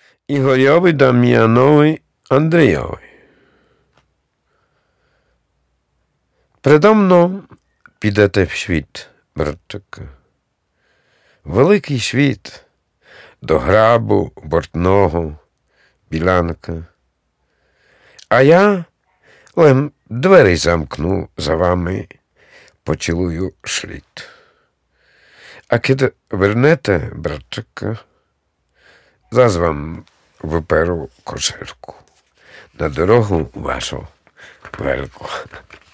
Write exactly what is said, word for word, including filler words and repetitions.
Ігорьові, Дам'янові, Андрійові. Предо мною підете в світ, братчику. Великий світ, до грабу, бортного, білянка. А я лем двері замкну за вами, поцілую шліт. А коли вернете, братчику, заз вам виперу кошельку на дорогу вашу велику.